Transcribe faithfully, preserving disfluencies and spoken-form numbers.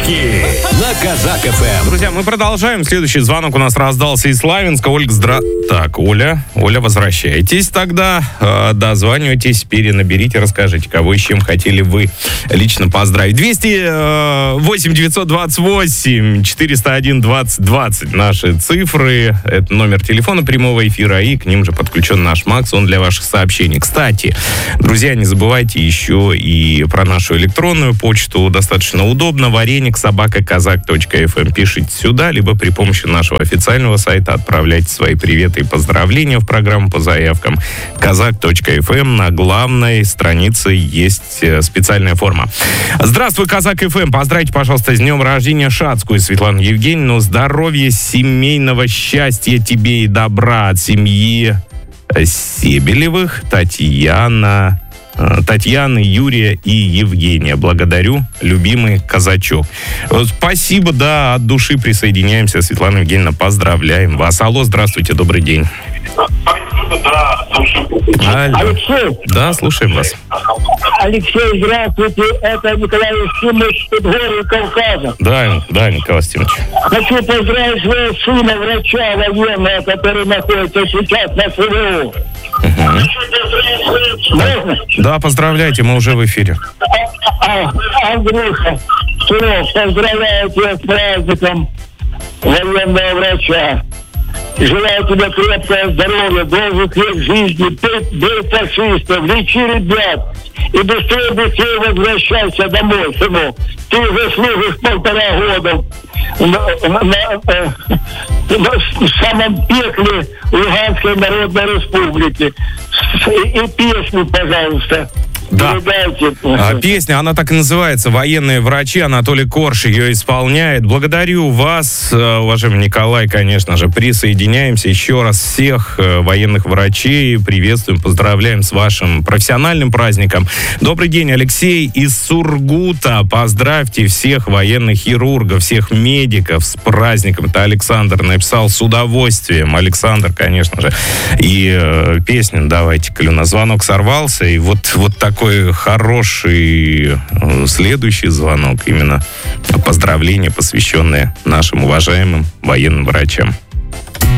Подарки на Казак эф эм. Друзья, мы продолжаем. Следующий звонок у нас раздался из Славянска. Ольга, здра... Так, Оля, Оля, возвращайтесь тогда. Э, дозванивайтесь, перенаберите, расскажите, кого и с чем хотели вы лично поздравить. двести восемь девятьсот двадцать восемь четыреста один двадцать двадцать наши цифры. Это номер телефона прямого эфира, и к ним же подключен наш Макс, он для ваших сообщений. Кстати, друзья, не забывайте еще и про нашу электронную почту. Достаточно удобно. Вареник собака казак точка эф эм. Пишите сюда, либо при помощи нашего официального сайта отправляйте свои приветы и поздравления в программу по заявкам казак точка эф эм. На главной странице есть специальная форма. Здравствуй, Казак эф эм. Поздравьте, пожалуйста, с днем рождения Шацкую Светлану Евгеньевну. Здоровья, семейного счастья тебе и добра от семьи Себелевых, Татьяна, Татьяны, Юрия и Евгения. Благодарю, любимый казачок. Спасибо, да, от души присоединяемся. Светлана Евгеньевна, поздравляем вас. Алло, здравствуйте, добрый день. Алло. Алексей. Да, слушаем вас. Алексей, здравствуйте. Это Николай Ефимович, Подгорье Кавказа. Да, да, Николай Ефимович. Хочу поздравить своего сына, врача военного, который находится сейчас на СВО. Угу. Да, да, поздравляйте, мы уже в эфире. А, а, Андрюша, сынок, поздравляю тебя с праздником военного врача. Желаю тебе крепкого здоровья, долгих лет жизни, бей фашистов, лечи ребят. И быстрее-быстрее возвращайся домой, сынок. Ты уже служишь полтора года на, на, на, на, в самом пекле Луганской Народной Республики. И, и песню, пожалуйста. Да. А, песня, она так и называется «Военные врачи». Анатолий Корж ее исполняет. Благодарю вас, уважаемый Николай, конечно же. Присоединяемся еще раз всех военных врачей. Приветствуем, поздравляем с вашим профессиональным праздником. Добрый день, Алексей из Сургута. Поздравьте всех военных хирургов, всех медиков с праздником. Это Александр написал с удовольствием. Александр, конечно же. И э, песню давайте, коль у нас звонок сорвался. И вот, вот такой хороший следующий звонок, именно поздравления, посвященные нашим уважаемым военным врачам.